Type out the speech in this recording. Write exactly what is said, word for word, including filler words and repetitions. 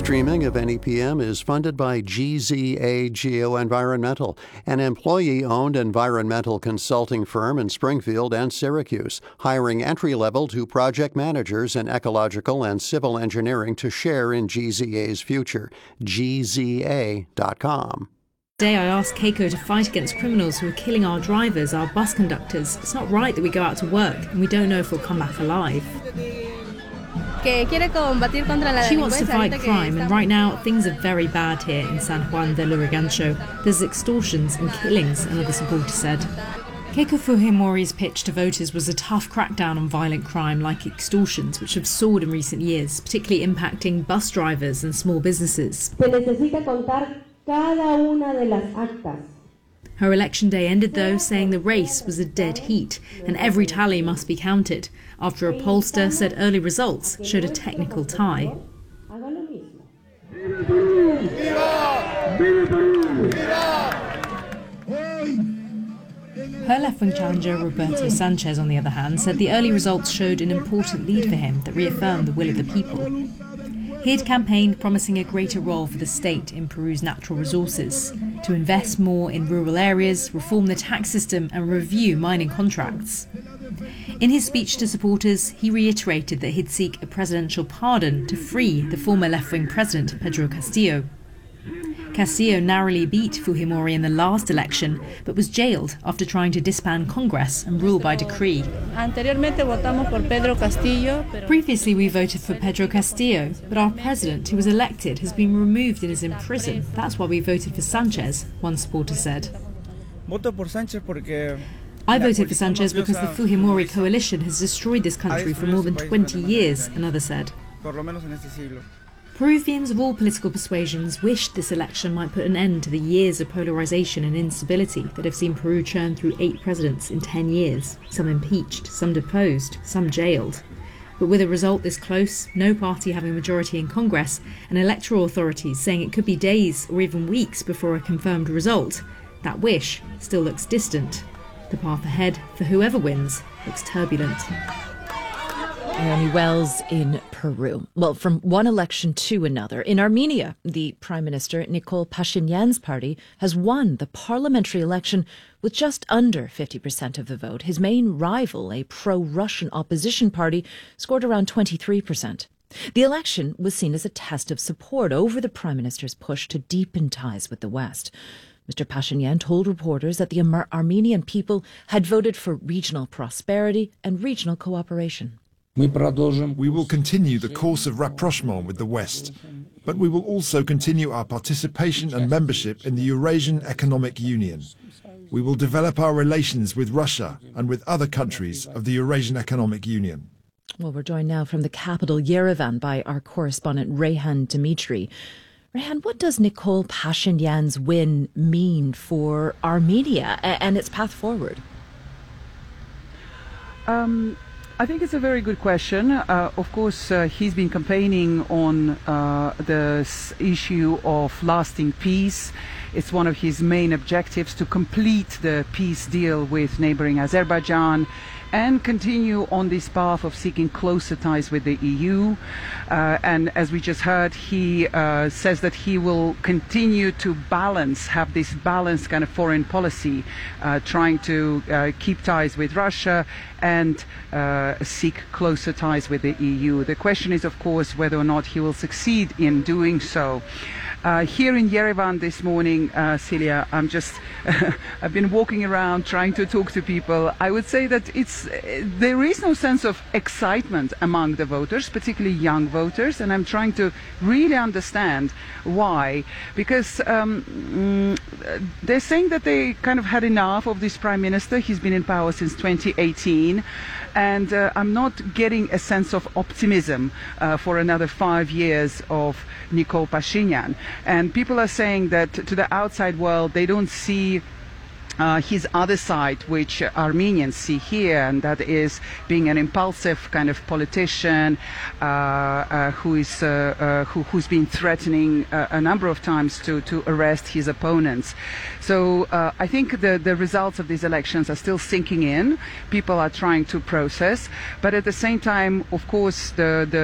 streaming of N E P M is funded by G Z A Geoenvironmental, an employee-owned environmental consulting firm in Springfield and Syracuse, hiring entry-level to project managers in ecological and civil engineering to share in G Z A's future. G Z A dot com. Today I asked Keiko to fight against criminals who are killing our drivers, our bus conductors. It's not right that we go out to work and we don't know if we'll come back alive. She wants to fight crime, and right now things are very bad here in San Juan de Lurigancho. There's extortions and killings, another supporter said. Keiko Fujimori's pitch to voters was a tough crackdown on violent crime like extortions, which have soared in recent years, particularly impacting bus drivers and small businesses. Her election day ended, though, saying the race was a dead heat and every tally must be counted, after a pollster said early results showed a technical tie. Her left-wing challenger, Roberto Sanchez, on the other hand, said the early results showed an important lead for him that reaffirmed the will of the people. He had campaigned promising a greater role for the state in Peru's natural resources, to invest more in rural areas, reform the tax system and review mining contracts. In his speech to supporters, he reiterated that he'd seek a presidential pardon to free the former left-wing president, Pedro Castillo. Castillo narrowly beat Fujimori in the last election, but was jailed after trying to disband Congress and rule by decree. Previously we voted for Pedro Castillo, but our president, who was elected, has been removed and is in prison. That's why we voted for Sanchez, one supporter said. I voted for Sanchez because the Fujimori coalition has destroyed this country for more than twenty years, another said. Peruvians of all political persuasions wished this election might put an end to the years of polarization and instability that have seen Peru churn through eight presidents in ten years, some impeached, some deposed, some jailed. But with a result this close, no party having a majority in Congress, and electoral authorities saying it could be days or even weeks before a confirmed result, that wish still looks distant. The path ahead for whoever wins looks turbulent. Naomi Wells in Peru. Well, from one election to another. In Armenia, the Prime Minister Nikol Pashinyan's party has won the parliamentary election with just under fifty percent of the vote. His main rival, a pro-Russian opposition party, scored around twenty-three percent. The election was seen as a test of support over the Prime Minister's push to deepen ties with the West. Mister Pashinyan told reporters that the Ar- Armenian people had voted for regional prosperity and regional cooperation. We will continue the course of rapprochement with the West, but we will also continue our participation and membership in the Eurasian Economic Union. We will develop our relations with Russia and with other countries of the Eurasian Economic Union. Well, we're joined now from the capital, Yerevan, by our correspondent Reyhan Dimitri. Reyhan, what does Nikol Pashinyan's win mean for Armenia and its path forward? Um... I think it's a very good question. Uh, of course, uh, he's been campaigning on uh, the issue of lasting peace. It's one of his main objectives to complete the peace deal with neighboring Azerbaijan and continue on this path of seeking closer ties with the E U. Uh, and as we just heard, he uh, says that he will continue to balance, have this balanced kind of foreign policy, uh, trying to uh, keep ties with Russia and uh, seek closer ties with the E U. The question is, of course, whether or not he will succeed in doing so. Uh, here in Yerevan this morning, uh, Celia, I'm just, I've been walking around trying to talk to people. I would say that it's, there is no sense of excitement among the voters, particularly young voters, and I'm trying to really understand why. Because um, mm, they're saying that they kind of had enough of this Prime Minister. He's been in power since twenty eighteen. And uh, I'm not getting a sense of optimism uh, for another five years of Nikol Pashinyan. And people are saying that to the outside world, they don't see Uh, his other side, which Armenians see here, and that is being an impulsive kind of politician uh, uh, who is uh, uh, who, who's been threatening uh, a number of times to to arrest his opponents. So uh, I think the the results of these elections are still sinking in. People are trying to process, but at the same time, of course, the the